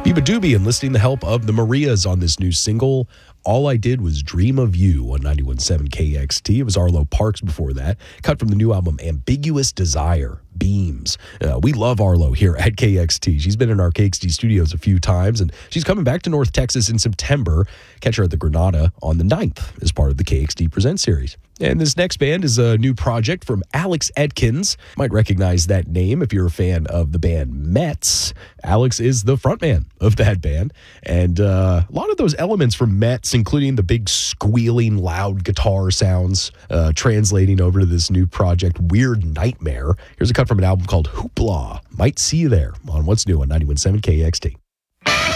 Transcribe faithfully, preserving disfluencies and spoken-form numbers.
Biba Doobie enlisting the help of the Marias on this new single, All I Did Was Dream of You, on ninety-one point seven K X T. It was Arlo Parks before that, cut from the new album Ambiguous Desire, Beams. Uh, we love Arlo here at K X T. She's been in our K X T studios a few times, and she's coming back to North Texas in September. Catch her at the Granada on the ninth as part of the K X T Present series. And this next band is a new project from Alex Edkins. You might recognize that name if you're a fan of the band Mets. Alex is the frontman of that band. And uh, a lot of those elements from Mets, including the big squealing, loud guitar sounds, uh, translating over to this new project, Weird Nightmare. Here's a cut from an album called Hoopla. Might see you there on What's New on ninety-one point seven K X T.